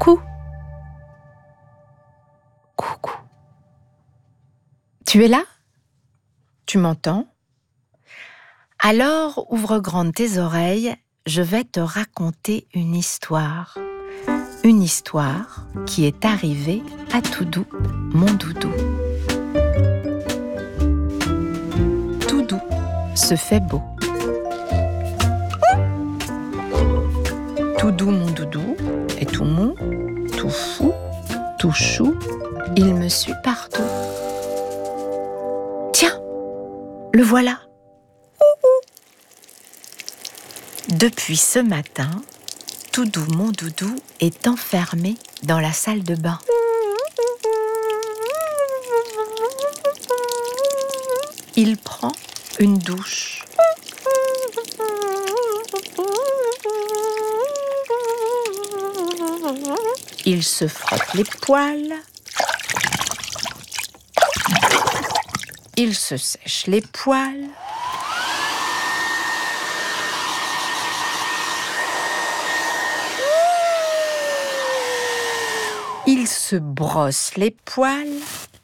Coucou. Coucou. Tu es là? Tu m'entends? Alors, ouvre grandes tes oreilles, je vais te raconter une histoire. Une histoire qui est arrivée à Toudou, mon doudou. Toudou se fait beau. Toudou, mon doudou, est tout mou, tout fou, tout chou, il me suit partout. Tiens, le voilà. Depuis ce matin, Toudou, mon doudou, est enfermé dans la salle de bain. Il prend une douche. Il se frotte les poils. Il se sèche les poils. Il se brosse les poils.